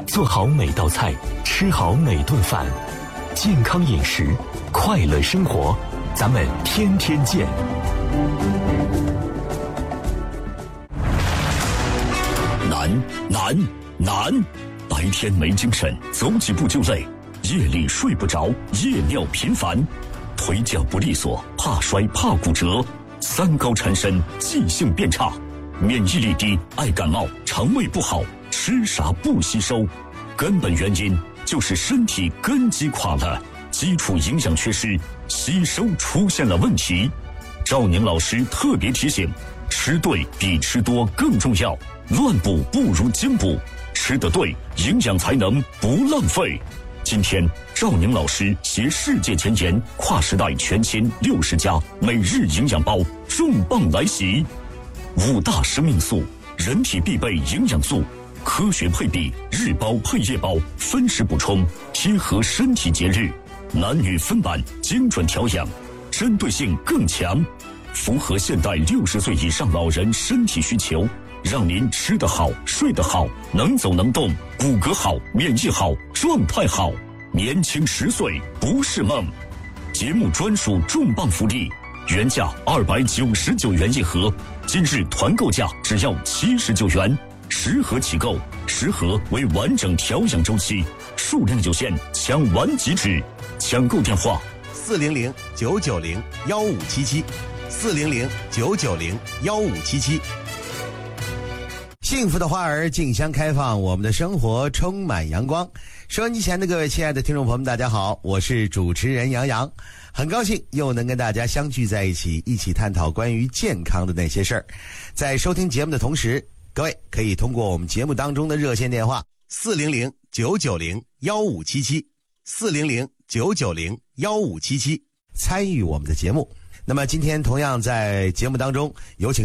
做好每道菜，吃好每顿饭，健康饮食，快乐生活，咱们天天见。难！白天没精神，走几步就累；夜里睡不着，夜尿频繁；腿脚不利索，怕摔怕骨折；三高缠身，记性变差；免疫力低，爱感冒，肠胃不好，吃啥不吸收。根本原因就是身体根基垮了，基础营养缺失，吸收出现了问题。赵宁老师特别提醒，吃对比吃多更重要，乱补不如精补，吃得对，营养才能不浪费。今天赵宁老师携世界前沿，跨时代全新60加每日营养包重磅来袭，5大生命素，人体必备营养素，科学配比，日包配夜包，分时补充，贴合身体节日，男女分版，精准调养，针对性更强，符合现代60岁以上老人身体需求，让您吃得好，睡得好，能走能动，骨骼好，免疫好，状态好，年轻10岁不是梦。节目专属重磅福利，原价299元一盒，今日团购价只要79元，10盒起购，10盒为完整调养周期，数量有限，抢完即止。抢购电话 400-990-1577，400-990-1577。幸福的花儿竞相开放，我们的生活充满阳光。收音机前的各位亲爱的听众朋友们，大家好，我是主持人杨洋，很高兴又能跟大家相聚在一起，一起探讨关于健康的那些事儿。在收听节目的同时，各位可以通过我们节目当中的热线电话400-990-1577，400-990-1577参与我们的节目。那么今天同样在节目当中有请